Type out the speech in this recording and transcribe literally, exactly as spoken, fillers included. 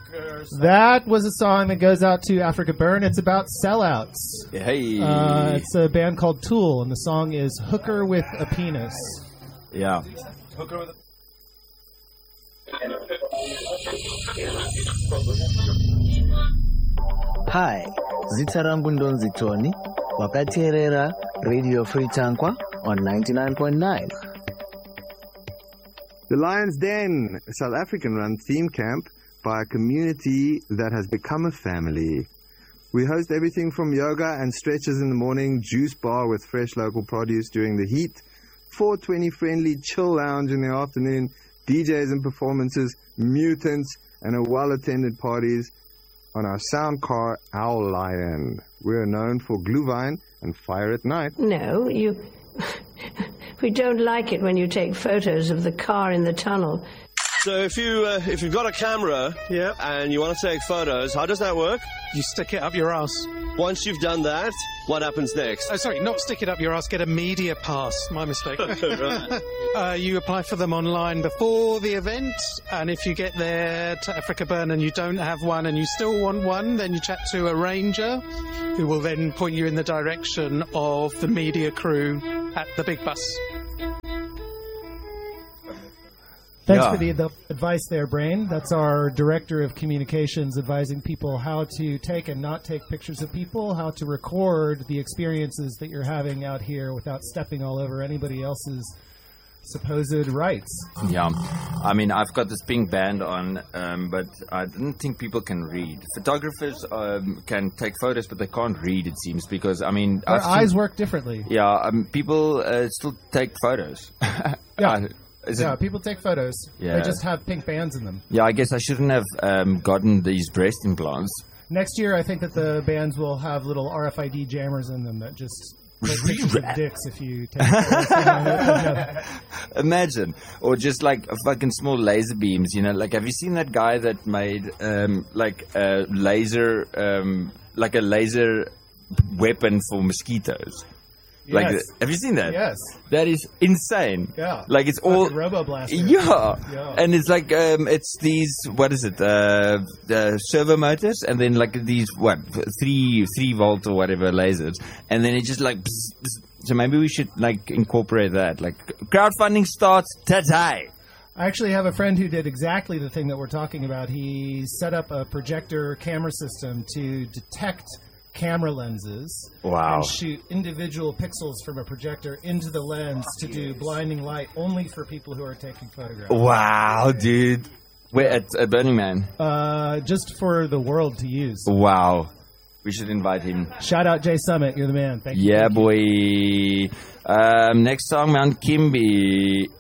That was a song that goes out to Africa Burn. It's about sellouts. Hey. Uh, it's a band called Tool, and the song is Hooker with a Penis. Yeah. Hooker with a Hi, zita rangu Ndonzi Tony, wakaterera Radio Free Tankwa on ninety-nine point nine. The Lion's Den, a South African-run theme camp by a community that has become a family. We host everything from yoga and stretches in the morning, juice bar with fresh local produce during the heat, four twenty friendly chill lounge in the afternoon, D Js and performances, mutants, and a well-attended parties on our sound car, Owl Lion. We're known for Glühwein and fire at night. No, you... we don't like it when you take photos of the car in the tunnel. So if you uh, if you've got a camera yeah. and you want to take photos, how does that work? You stick it up your ass. Once you've done that, what happens next? Oh, sorry, not stick it up your ass, get a media pass. My mistake. uh, you apply for them online before the event, and if you get there to Africa Burn and you don't have one and you still want one, then you chat to a ranger who will then point you in the direction of the media crew at the big bus. Thanks Yeah. for the, the advice there, Brain. That's our Director of Communications advising people how to take and not take pictures of people, how to record the experiences that you're having out here without stepping all over anybody else's supposed rights. Yeah. I mean, I've got this pink band on, um, but I didn't think people can read. Photographers um, can take photos, but they can't read, it seems, because, I mean... Our I've eyes seen, work differently. Yeah, um, people uh, still take photos. Yeah. Uh, Is yeah, it, people take photos. Yeah. They just have pink bands in them. yeah, I guess I shouldn't have um, gotten these breast implants. Next year, I think that the bands will have little R F I D jammers in them that just take pictures of dicks if you take photos. Imagine. Or just like fucking small laser beams, you know? Like, have you seen that guy that made um, like a laser, um, like a laser weapon for mosquitoes? Like, Yes. have you seen that? Yes. That is insane. Yeah. Like, it's all Robo Blaster. Yeah. Yeah. And it's like um, it's these what is it? Uh, uh, servo motors, and then like these what three three volt or whatever lasers, and then it just like. Bzz, bzz. So maybe we should like incorporate that. Like, crowdfunding starts today. I actually have a friend who did exactly the thing that we're talking about. He set up a projector camera system to detect camera lenses Wow. and shoot individual pixels from a projector into the lens to do blinding light only for people who are taking photographs. Wow, dude. Wait, at, at Burning Man. Uh, just for the world to use. Wow. We should invite him. Shout out Jay Summit. You're the man. Thank you. Yeah, Thank you. boy. Um, next song, Mount Kimby.